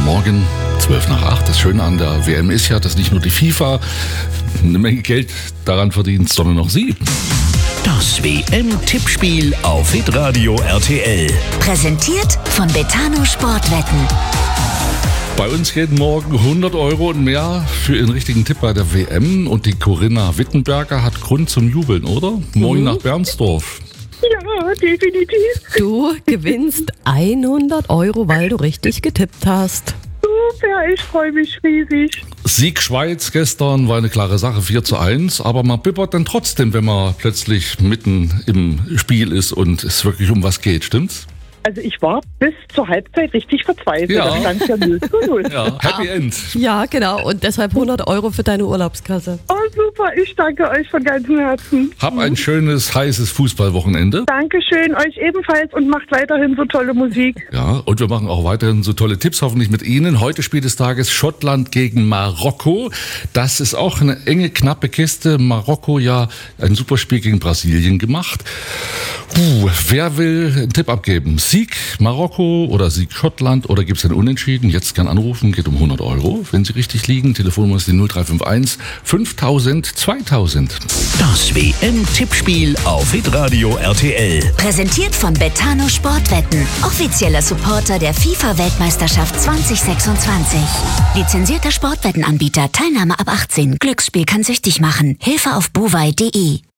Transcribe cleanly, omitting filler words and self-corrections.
Guten Morgen, 7:55. Das Schöne an der WM ist ja, dass nicht nur die FIFA eine Menge Geld daran verdient, sondern auch Sie. Das WM-Tippspiel auf Hitradio RTL. Präsentiert von Betano Sportwetten. Bei uns jeden Morgen 100 Euro und mehr für Ihren richtigen Tipp bei der WM. Und die Corinna Wittenberger hat Grund zum Jubeln, oder? Morgen nach Bernsdorf. Ja, definitiv. Du gewinnst 100 Euro, weil du richtig getippt hast. Super, ich freue mich riesig. Sieg Schweiz gestern war eine klare Sache, 4:1. Aber man bibbert dann trotzdem, wenn man plötzlich mitten im Spiel ist und es wirklich um was geht, stimmt's? Also ich war bis zur Halbzeit richtig verzweifelt. Ja. Da stand ja 0:0. Ja, Happy End. Ja, genau. Und deshalb 100 Euro für deine Urlaubskasse. Oh super, ich danke euch von ganzem Herzen. Hab ein schönes, heißes Fußballwochenende. Dankeschön, euch ebenfalls und macht weiterhin so tolle Musik. Ja, und wir machen auch weiterhin so tolle Tipps, hoffentlich mit Ihnen. Heute Spiel des Tages Schottland gegen Marokko. Das ist auch eine enge, knappe Kiste. Marokko ja ein super Spiel gegen Brasilien gemacht. Wer will einen Tipp abgeben? Sieg Marokko oder Sieg Schottland oder gibt es einen Unentschieden? Jetzt gern anrufen, geht um 100 Euro, wenn Sie richtig liegen. Telefonnummer ist die 0351 5000 2000. Das WM-Tippspiel auf Hitradio RTL. Präsentiert von Betano Sportwetten. Offizieller Supporter der FIFA-Weltmeisterschaft 2026. Lizenzierter Sportwettenanbieter. Teilnahme ab 18. Glücksspiel kann süchtig machen. Hilfe auf bovai.de.